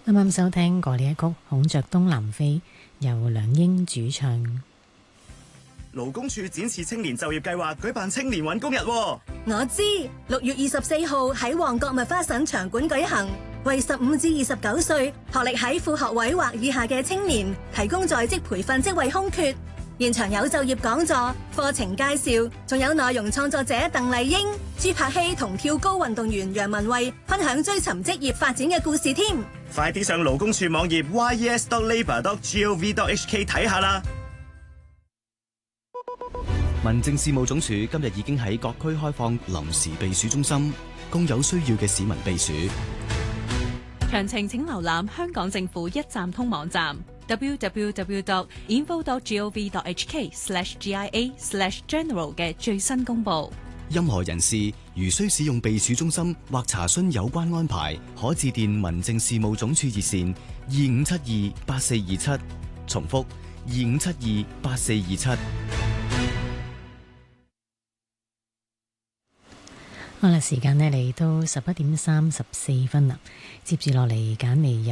啱啱收聽過呢一曲《孔雀東南飛》，由梁英主唱。 勞工處展翅青年就業計劃舉辦青年搵工日。 我知，6月24號喺旺角麥花臣場館舉行，為15至29歲、學歷喺副學位或以下嘅青年提供在職培訓職位空缺。現場有就業講座、課程介紹，仲有內容創作者鄧麗英、朱柏希同跳高運動員楊文慧分享追尋職業發展嘅故事添。 快啲上勞工處網頁 yes.labour.gov.hk 睇下啦！ 民政事務總署今日已經喺各區開放臨時避暑中心，供有需要嘅市民避暑。 詳情請瀏覽香港政府一站通網站 www.info.gov.hk/GIA/general 嘅最新公佈。 任何人士如需使用避暑中心或查詢有關安排，可致電民政事務總署熱線25728427，重複25728427。 好啦，時間呢嚟到11點34分啦，接住落嚟揀嚟